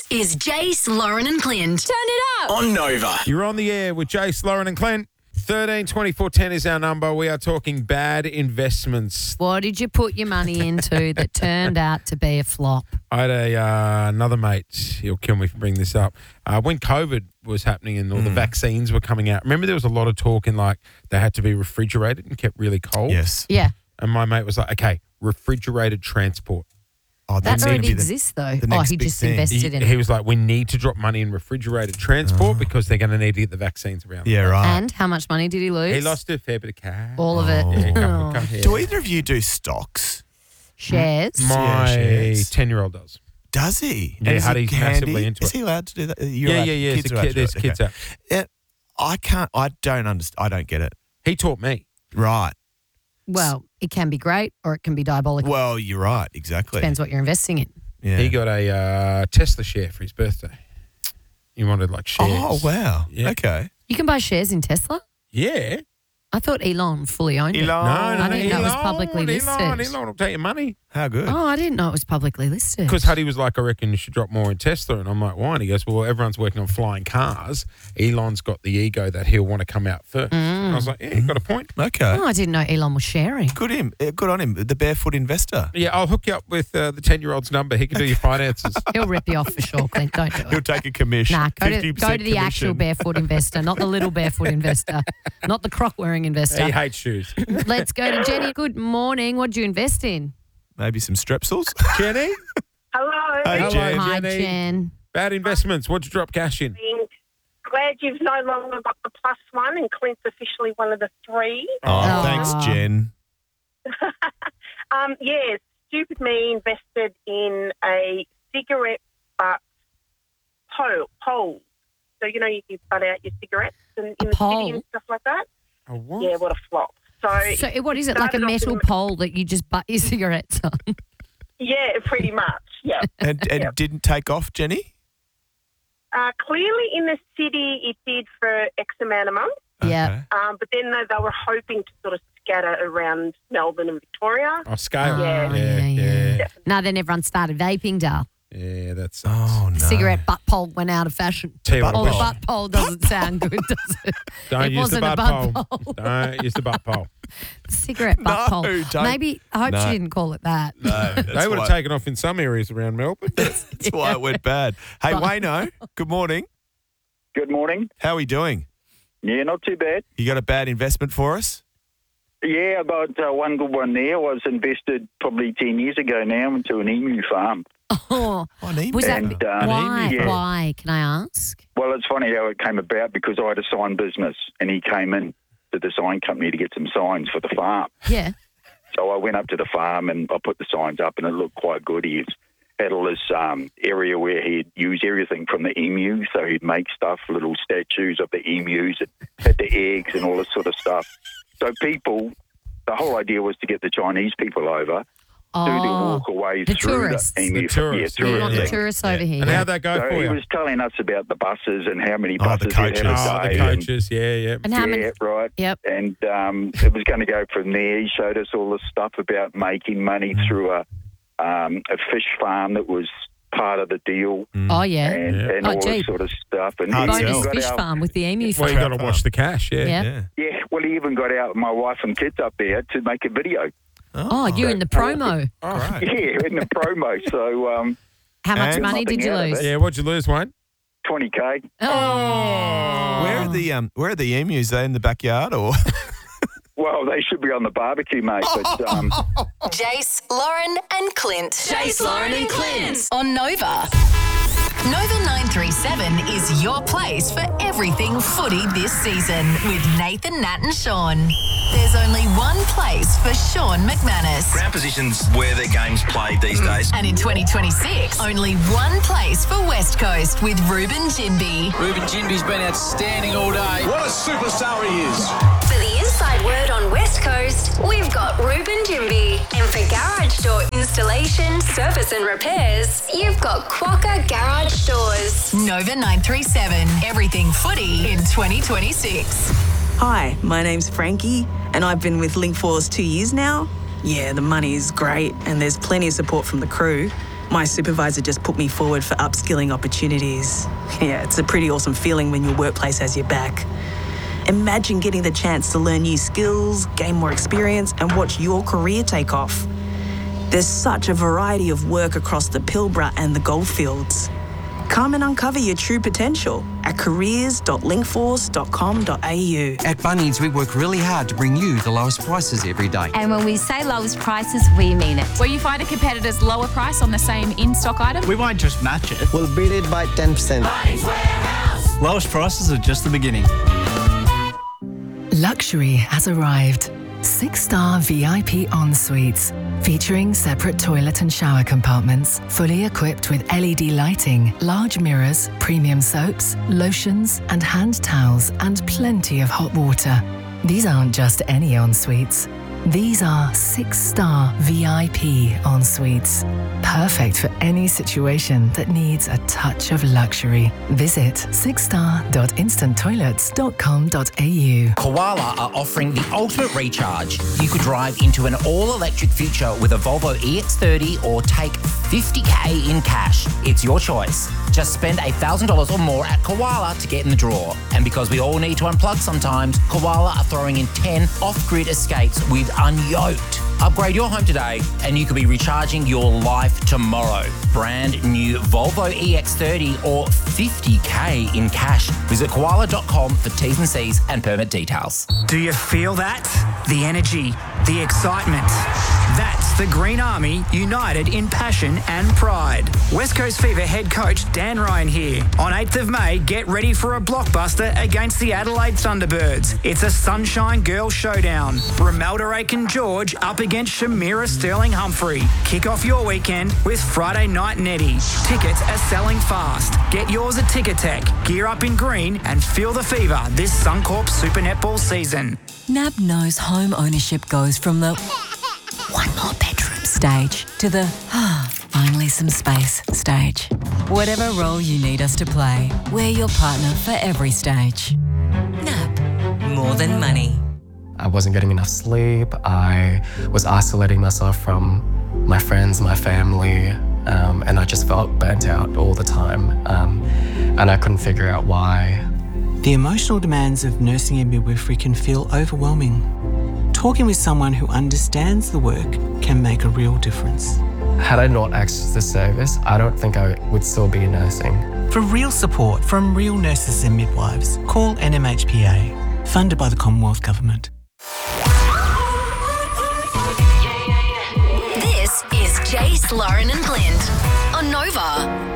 is Jace, Lauren and Clint. Turn it up. On Nova. You're on the air with Jace, Lauren and Clint. 13 24 10 is our number. We are talking bad investments. What did you put your money into that turned out to be a flop? I had another mate, he'll kill me for bringing this up, when COVID was happening and all the vaccines were coming out. Remember there was a lot of talk in like they had to be refrigerated and kept really cold? Yes. Yeah. And my mate was like, okay, refrigerated transport. Oh, That that's already exists, though. the next He big just thing. invested in He it. was like, we need to drop money in refrigerated transport because they're going to need to get the vaccines around. Yeah, right. And how much money did he lose? He lost a fair bit of cash. all of it. Yeah. Do either of you do stocks? Shares. My shares. 10-year-old does. Does he? Yeah, And is Huddy's he handy? massively into Is it. he allowed to do that? You're Yeah. allowed- There's kids are allowed to do there's it. kids Okay. out. I can't. I don't understand. I don't get it. He taught me. Right. Well, it can be great or it can be diabolical. Well, you're right. Exactly. Depends what you're investing in. Yeah. He got a Tesla share for his birthday. He wanted like shares. Oh, wow. Yeah. Okay. You can buy shares in Tesla? Yeah. I thought Elon fully owned it. No, I didn't know it was Elon, publicly listed. Elon will take your money. How good. Oh, I didn't know it was publicly listed. Because Huddy was like, I reckon you should drop more in Tesla. And I'm like, why? And he goes, well, everyone's working on flying cars. Elon's got the ego that he'll want to come out first. And I was like, yeah, you got a point. Okay. Oh, I didn't know Elon was sharing. Good on him. The barefoot investor. Yeah, I'll hook you up with the 10-year-old's number. He can do your finances. He'll rip you off for sure, Clint. Don't do He'll it. take a commission. Nah, go to 50% the actual commission. barefoot investor, not the little barefoot investor, not the croc-wearing investor. He hates shoes. Let's go to Jenny. Good morning. What did you invest in? Maybe some strepsils. Jenny? Hello. Hey, Hello, Jen. Hi, Jenny. Jen. Bad investments. What'd you drop cash in? Glad you've no longer got the +1 and Clint's officially one of the 3. Oh, thanks, Jen. Yeah, stupid me invested in a cigarette butt pole. So, you know, you can butt out your cigarettes and in the pole? city and stuff like that. A what? Yeah, what a flop. So what is it, like a started off metal in- pole that you just butt your cigarettes on? Yeah, pretty much, yeah. And Yep. didn't take off, Jenny? Clearly in the city it did for X amount of months, Yeah. but then they were hoping to sort of scatter around Melbourne and Victoria. Oh, scale. Yeah. Yeah. Now then everyone started vaping, Dal. Yeah, that's. Oh, no. Cigarette butt pole went out of fashion. Tell you what, Oh, the Bill, butt pole doesn't sound good, does it? don't it use the wasn't a butt butt pole. pole. Don't use the butt pole. Cigarette butt No, pole. don't. Maybe, I hope No. she didn't call it that. No, They would have taken off in some areas around Melbourne. That's why it went bad. Hey, Wayno, good morning. Good morning. How are we doing? Yeah, not too bad. You got a bad investment for us? Yeah, I got one good one there. I was invested probably 10 years ago now into an emu farm. Oh, Oh, an email. was that, And, why? yeah. Why, can I ask? Well, it's funny how it came about because I had a sign business and he came in to the sign company to get some signs for the farm. Yeah. So I went up to the farm and I put the signs up and it looked quite good. He had all this area where he'd use everything from the emu. So he'd make stuff, little statues of the emus and had the eggs and all this sort of stuff. So people, the whole idea was to get the Chinese people over do the Oh, walkaways the through tourists. the emu. The tourists. you want the Yeah. tourists over here. And how'd that go So for he you? was telling us about the buses and how many Oh, the buses he had coaches. a Oh, the day. coaches. Yeah. And how many? Yeah, right. Yep. And it was going to go from there. He showed us all this stuff about making money through a fish farm that was part of the deal Oh, yeah. and Oh, all gee. this sort of stuff. And Hard he sell. Bonus got fish our- farm with the emu Well, farm. you got to watch the cash. Yeah. Yeah. Yeah, well, he even got out my wife and kids up there to make a video. Oh, you in the promo. Oh, Right. Yeah, in the promo. So How much And money did you nothing out of lose? it. yeah. What'd you lose, Wayne? 20K. Oh. Where are the emus? Are they in the backyard or? Well, they should be on the barbecue, mate. But Jace, Lauren and Clint. Jace, Lauren and Clint. On Nova. Nova 937 is your place for everything footy this season with Nathan, Nat and Sean. There's only one place for Sean McManus. Ground position's where the game's played these days. And in 2026, only one place for West Coast with Ruben Jinby. Ruben Jinby's been outstanding all day. What a superstar he is. For the inside word on West Coast, we've got Ruben Jinby. And for garage door installation, service and repairs, you've got Quokka Garage Doors. Nova 937, everything footy in 2026. Hi, my name's Frankie, and I've been with Linkforce 2 years now. Yeah, the money's great, and there's plenty of support from the crew. My supervisor just put me forward for upskilling opportunities. Yeah, it's a pretty awesome feeling when your workplace has your back. Imagine getting the chance to learn new skills, gain more experience, and watch your career take off. There's such a variety of work across the Pilbara and the Goldfields. Come and uncover your true potential at careers.linkforce.com.au. At Bunnings, we work really hard to bring you the lowest prices every day. And when we say lowest prices, we mean it. Where you find a competitor's lower price on the same in-stock item. We won't just match it. We'll beat it by 10%. Bunnings Warehouse. Lowest prices are just the beginning. Luxury has arrived. 6-star VIP en-suites, featuring separate toilet and shower compartments, fully equipped with LED lighting, large mirrors, premium soaps, lotions and hand towels, and plenty of hot water. These aren't just any en-suites. These are 6-star VIP en-suites. Perfect for any situation that needs a touch of luxury. Visit 6star.instanttoilets.com.au. Koala are offering the ultimate recharge. You could drive into an all-electric future with a Volvo EX30 or take $50K in cash. It's your choice. Just spend $1,000 or more at Koala to get in the draw. And because we all need to unplug sometimes, Koala are throwing in 10 off-grid escapes with Unyoked. Upgrade your home today and you could be recharging your life tomorrow. Brand new Volvo EX30 or $50K in cash. Visit koala.com for T's and C's and permit details. Do you feel that? The energy, the excitement. That's the Green Army united in passion and pride. West Coast Fever head coach Dan Ryan here. On 8th of May, get ready for a blockbuster against the Adelaide Thunderbirds. It's a Sunshine Girl showdown. Romelda Aiken-George up against Shamira Sterling-Humphrey. Kick off your weekend with Friday Night Netty. Tickets are selling fast. Get yours at Ticketek. Gear up in green and feel the fever this Suncorp Super Netball season. NAB knows home ownership goes from the one more bedroom stage to the finally some space stage. Whatever role you need us to play, we're your partner for every stage. NAB, more than money. I wasn't getting enough sleep. I was isolating myself from my friends, my family, and I just felt burnt out all the time. And I couldn't figure out why. The emotional demands of nursing and midwifery can feel overwhelming. Talking with someone who understands the work can make a real difference. Had I not accessed this service, I don't think I would still be nursing. For real support from real nurses and midwives, call NMHPA, funded by the Commonwealth Government. This is Jace, Lauren and Clint on Nova.